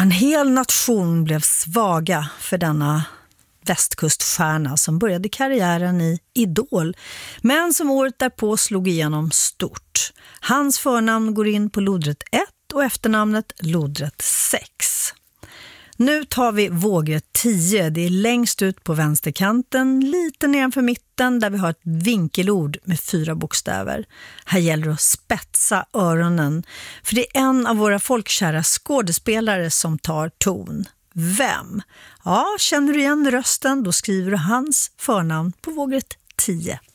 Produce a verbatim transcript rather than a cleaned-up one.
En hel nation blev svaga för denna västkuststjärna som började karriären i Idol, men som året därpå slog igenom stort. Hans förnamn går in på lodrätt ett och efternamnet lodrätt sex. Nu tar vi vågrätt tio. Det är längst ut på vänsterkanten, lite nedanför mitten, där vi har ett vinkelord med fyra bokstäver. Här gäller det att spetsa öronen, för det är en av våra folkkära skådespelare som tar ton. Vem? Ja, känner du igen rösten? Då skriver du hans förnamn på vågrätt tio.